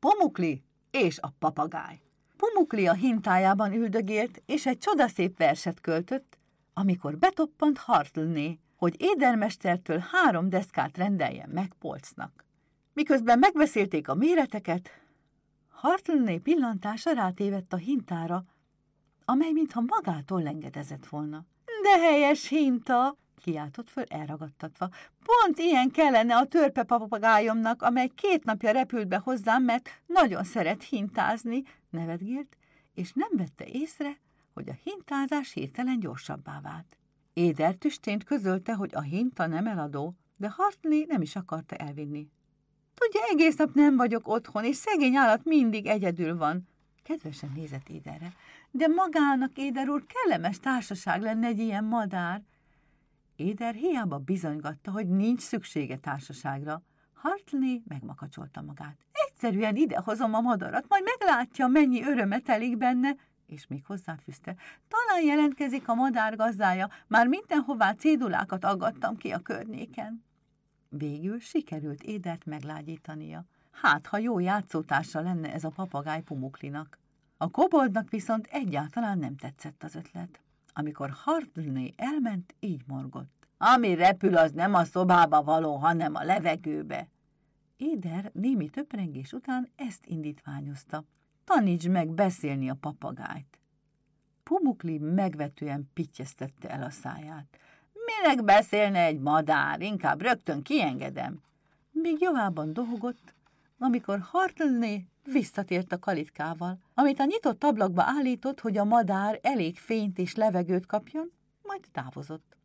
Pumukli és a papagáj. Pumukli a hintájában üldögélt, és egy csodaszép verset költött, amikor betoppant Hartlné, hogy édermestertől 3 deszkát rendeljen meg polcnak. Miközben megbeszélték a méreteket, Hartlné pillantása rátévedt a hintára, amely mintha magától lengedezett volna. De helyes hinta, kiáltott föl elragadtatva. Pont ilyen kellene a törpe papagájomnak, amely 2 napja repült be hozzám, mert nagyon szeret hintázni, nevetgélt, és nem vette észre, hogy a hintázás hirtelen gyorsabbá vált. Éder tüstént közölte, hogy a hinta nem eladó, de Hartlné nem is akarta elvinni. Tudja, egész nap nem vagyok otthon, és szegény állat mindig egyedül van. Kedvesen nézett Éderre. De magának, Éder úr, kellemes társaság lenne egy ilyen madár. Éder hiába bizonygatta, hogy nincs szüksége társaságra. Hartlné megmakacsolta magát. Egyszerűen idehozom a madarat, majd meglátja, mennyi örömet telik benne, és még hozzáfűzte. Talán jelentkezik a madár gazdája, már mindenhová cédulákat aggattam ki a környéken. Végül sikerült Édert meglágyítania. Hát, ha jó játszótársa lenne ez a papagáj Pumuklinak. A koboldnak viszont egyáltalán nem tetszett az ötlet. Amikor Hartlné elment, így morgott. Ami repül, az nem a szobába való, hanem a levegőbe. Éder némi töprengés után ezt indítványozta. Tanítsd meg beszélni a papagájt. Pumukli megvetően pittyeztette el a száját. Minek beszélne egy madár? Inkább rögtön kiengedem. Még javában dohogott, amikor Hartlné visszatért a kalitkával, amit a nyitott ablakba állított, hogy a madár elég fényt és levegőt kapjon, majd távozott.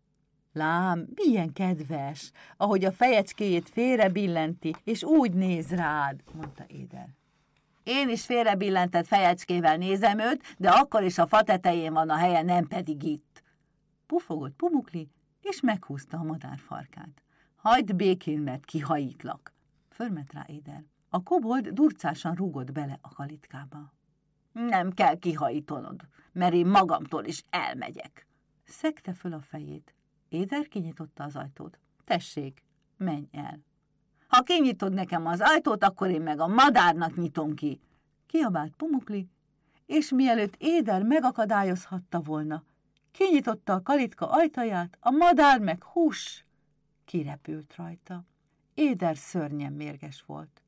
Lám, milyen kedves, ahogy a fejecskéjét félre billenti, és úgy néz rád, mondta Éder. Én is félrebillentett fejecskével nézem őt, de akkor is a fa tetején van a helye, nem pedig itt. Pufogott Pumukli, és meghúzta a madár farkát. Hagyd békén, mert kihajítlak. Fölment rá Éder. A kobold durcásan rúgott bele a kalitkába. Nem kell kihajítanod, mert én magamtól is elmegyek. Szegte föl a fejét. Éder kinyitotta az ajtót. Tessék, menj el. Ha kinyitod nekem az ajtót, akkor én meg a madárnak nyitom ki. Kiabált Pumukli, és mielőtt Éder megakadályozhatta volna, kinyitotta a kalitka ajtaját, a madár meg hús, kirepült rajta. Éder szörnyen mérges volt.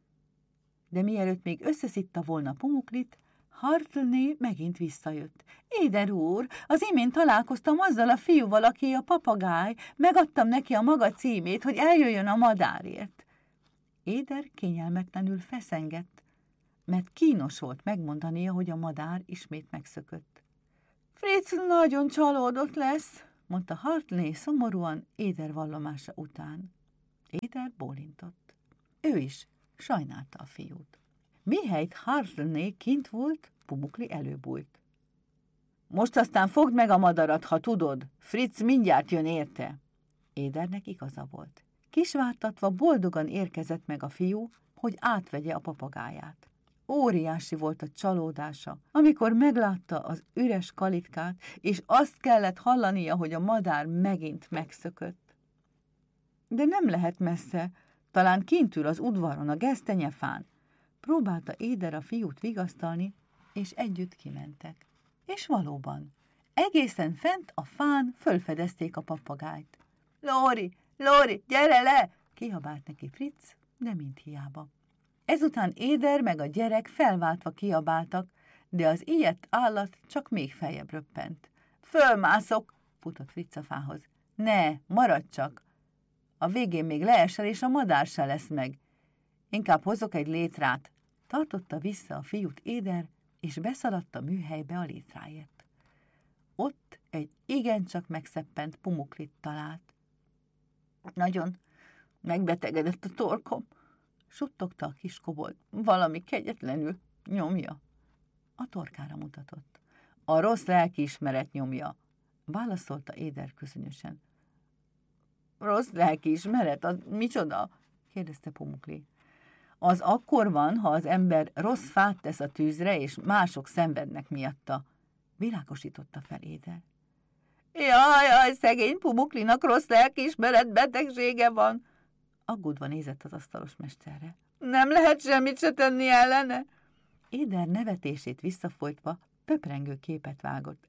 De mielőtt még összeszitta volna Pumuklit, Hartlné megint visszajött. Éder úr, az imént találkoztam azzal a fiúval, aki a papagáj, megadtam neki a maga címét, hogy eljöjjön a madárért. Éder kényelmetlenül feszengett, mert kínos volt megmondania, hogy a madár ismét megszökött. Fritz nagyon csalódott lesz, mondta Hartlné szomorúan Éder vallomása után. Éder bólintott. Ő is sajnálta a fiút. Mihelyt Hartlné kint volt, Pumukli előbújt. Most aztán fogd meg a madarat, ha tudod, Fritz mindjárt jön érte. Édernek igaza volt. Kisvártatva boldogan érkezett meg a fiú, hogy átvegye a papagáját. Óriási volt a csalódása, amikor meglátta az üres kalitkát, és azt kellett hallania, hogy a madár megint megszökött. De nem lehet messze, talán kint ül az udvaron, a gesztenyefán. Próbálta Éder a fiút vigasztalni, és együtt kimentek. És valóban, egészen fent a fán fölfedezték a papagájt. Lóri, Lóri, gyere le! Kiabált neki Fritz, de mind hiába. Ezután Éder meg a gyerek felváltva kiabáltak, de az ijedt állat csak még feljebb röppent. Fölmászok, futott Fritz a fához. Ne, maradj csak! A végén még leesel, és a madár se lesz meg. Inkább hozok egy létrát. Tartotta vissza a fiút Éder, és beszaladt a műhelybe a létráért. Ott egy igencsak megszeppent Pumuklit talált. Nagyon megbetegedett a torkom, suttogta a kis kobold. Valami kegyetlenül nyomja. A torkára mutatott. A rossz lelkiismeret nyomja, válaszolta Éder közönösen. Rossz lelkiismeret? Az micsoda? Kérdezte Pumukli. Az akkor van, ha az ember rossz fát tesz a tűzre, és mások szenvednek miatta, világosította fel Éder. Jaj, szegény Pumuklinak rossz lelkiismeret betegsége van. aggódva nézett az asztalos mesterre. Nem lehet semmit se tenni ellene? Éder nevetését visszafolytva pöprengő képet vágott.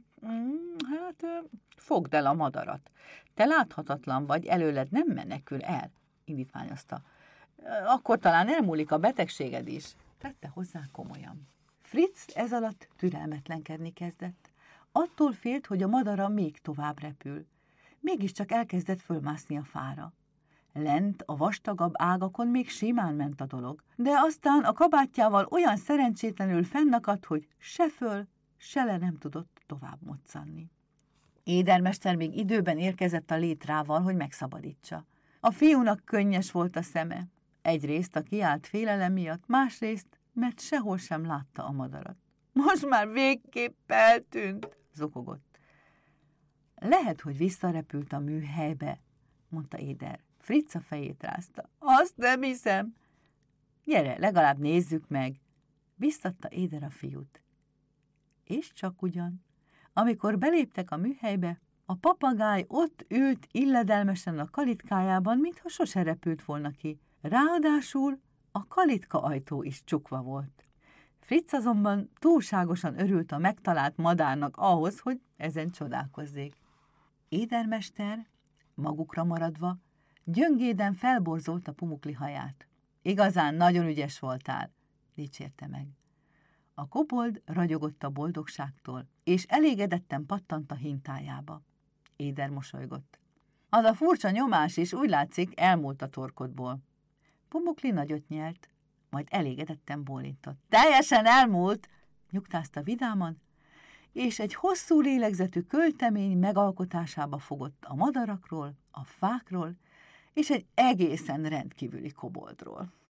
Fogd el a madarat. Te láthatatlan vagy, előled nem menekül el, indítványozta. Akkor talán elmúlik a betegséged is, tette hozzá komolyan. Fritz ez alatt türelmetlenkedni kezdett. Attól félt, hogy a madara még tovább repül. Mégiscsak elkezdett fölmászni a fára. Lent a vastagabb ágakon még simán ment a dolog, de aztán a kabátjával olyan szerencsétlenül fennakadt, hogy se föl, se le nem tudott tovább moccanni. Édermester még időben érkezett a létrával, hogy megszabadítsa. A fiúnak könnyes volt a szeme. Egyrészt a kiált félelem miatt, másrészt, mert sehol sem látta a madarat. Most már végképp eltűnt, zokogott. Lehet, hogy visszarepült a műhelybe, mondta Éder. Fritz a fejét rázta. Azt nem hiszem. Gyere, legalább nézzük meg, biztatta Éder a fiút. És csak ugyan, amikor beléptek a műhelybe, a papagáj ott ült illedelmesen a kalitkájában, mintha sose repült volna ki. Ráadásul a kalitka ajtó is csukva volt. Fritz azonban túlságosan örült a megtalált madárnak ahhoz, hogy ezen csodálkozzék. Édermester, magukra maradva, gyöngéden felborzolt a Pumukli haját. Igazán nagyon ügyes voltál, dicsérte meg. A kobold ragyogott a boldogságtól, és elégedetten pattant a hintájába. Éder mosolygott. Az a furcsa nyomás is úgy látszik elmúlt a torkodból. Pumukli nagyot nyelt, majd elégedetten bólintott. Teljesen elmúlt, nyugtázta vidáman, és egy hosszú lélegzetű költemény megalkotásába fogott a madarakról, a fákról, és egy egészen rendkívüli koboldról.